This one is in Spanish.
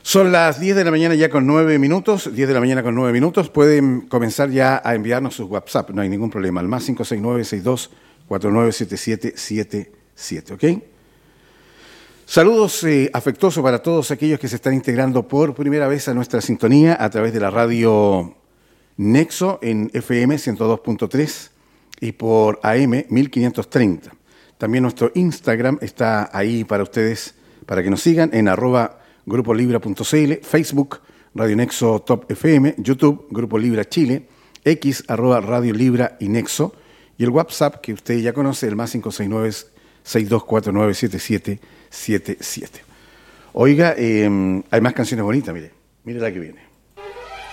Son las 10 de la mañana ya con 9 minutos, 10 de la mañana con 9 minutos. Pueden comenzar ya a enviarnos sus WhatsApp, no hay ningún problema. Al más 569-6249-7777, ¿ok? Saludos afectuosos para todos aquellos que se están integrando por primera vez a nuestra sintonía a través de la radio Nexo en FM 102.3 y por AM 1530. También nuestro Instagram está ahí para ustedes, para que nos sigan en @grupolibra.cl, Facebook, Radio Nexo Top FM, YouTube, Grupo Libra Chile, X, @Radio Libra y Nexo, y el WhatsApp que usted ya conoce, el más 569-6249-7777. Oiga, hay más canciones bonitas, mire la que viene.